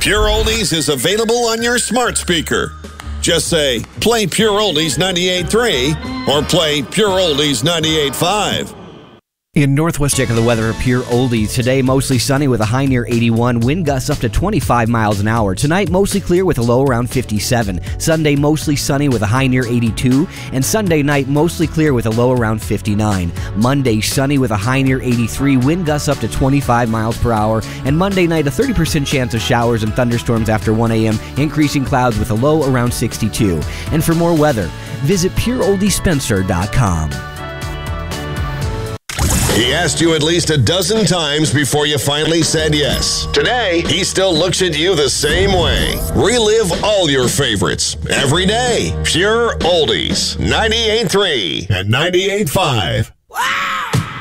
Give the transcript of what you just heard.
Pure Oldies is available on your smart speaker. Just say, play Pure Oldies 98.3 or play Pure Oldies 98.5. In Northwest, check of the weather for Pure Oldies. Today, mostly sunny with a high near 81. Wind gusts up to 25 miles an hour. Tonight, mostly clear with a low around 57. Sunday, mostly sunny with a high near 82. And Sunday night, mostly clear with a low around 59. Monday, sunny with a high near 83. Wind gusts up to 25 miles per hour. And Monday night, a 30% chance of showers and thunderstorms after 1 a.m., increasing clouds with a low around 62. And for more weather, visit PureOldiesSpencer.com. He asked you at least a dozen times before you finally said yes. Today, he still looks at you the same way. Relive all your favorites every day. Pure Oldies, 98.3 and 98.5. Wow!